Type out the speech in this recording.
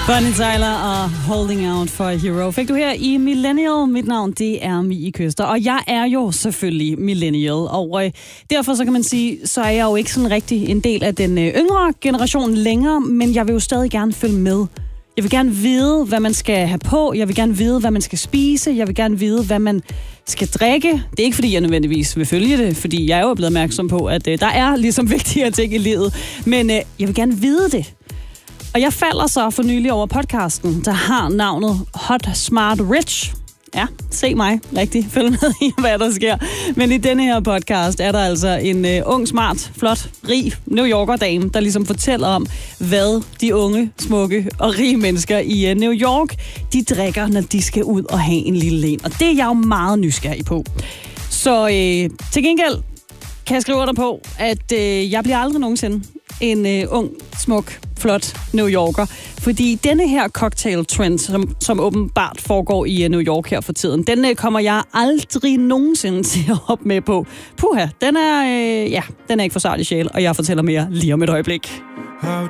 Bonnie Tyler og Holding Out for a Hero. Fik du her i Millennial. Mit navn, det er Mie Køster. Og jeg er jo selvfølgelig millennial. Og derfor så kan man sige, så er jeg jo ikke sådan rigtig en del af den yngre generation længere. Men jeg vil jo stadig gerne følge med. Jeg vil gerne vide, hvad man skal have på. Jeg vil gerne vide, hvad man skal spise. Jeg vil gerne vide, hvad man skal drikke. Det er ikke, fordi jeg nødvendigvis vil følge det, fordi jeg er jo blevet opmærksom på, at der er ligesom vigtigere ting i livet. Men jeg vil gerne vide det. Og jeg falder så for nylig over podcasten, der har navnet Hot Smart Rich. Ja, se mig rigtig. Følg med i, hvad der sker. Men i denne her podcast er der altså en ung, smart, flot, rig New Yorker-dame, der ligesom fortæller om, hvad de unge, smukke og rige mennesker i New York, de drikker, når de skal ud og have en lille en. Og det er jeg jo meget nysgerrig på. Så til gengæld kan jeg skrive dig på, at jeg bliver aldrig nogensinde en ung, smuk, flot New Yorker. Fordi denne her cocktail-trend, som åbenbart foregår i New York her for tiden, den kommer jeg aldrig nogensinde til at hoppe med på. Puha, den er ikke for sart i sjæl, og jeg fortæller mere lige om et øjeblik.